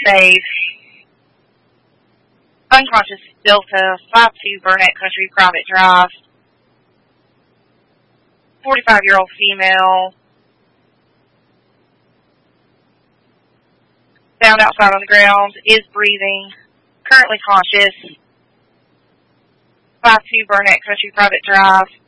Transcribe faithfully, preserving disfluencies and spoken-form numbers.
safe. Unconscious Delta, five two Burnett Country Private Drive. forty-five-year-old female. Found outside on the ground, is breathing, currently conscious. five two Burnett Country Private Drive.